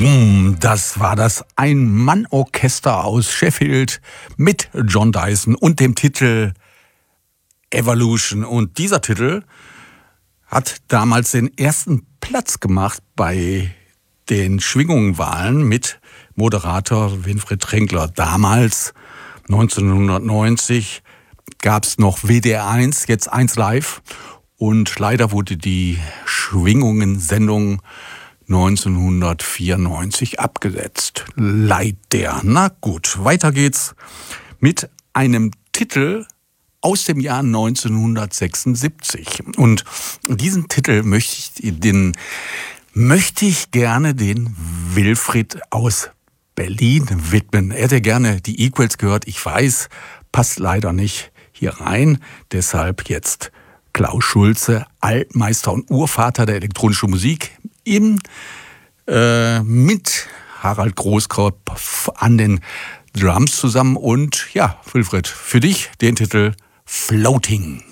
Das war das Ein-Mann-Orchester aus Sheffield mit John Dyson und dem Titel Evolution. Und dieser Titel hat damals den ersten Platz gemacht bei den Schwingungenwahlen mit Moderator Winfried Trenkler. Damals, 1990, gab es noch WDR 1, jetzt 1 Live. Und leider wurde die Schwingungen-Sendung 1994 abgesetzt. Leider. Na gut, weiter geht's mit einem Titel aus dem Jahr 1976. Und diesen Titel möchte ich gerne den Wilfried aus Berlin widmen. Er hätte gerne die Equals gehört. Ich weiß, passt leider nicht hier rein. Deshalb jetzt Klaus Schulze, Altmeister und Urvater der elektronischen Musik, mit Harald Großkreuz an den Drums zusammen. Und ja, Wilfried, für dich den Titel Floating.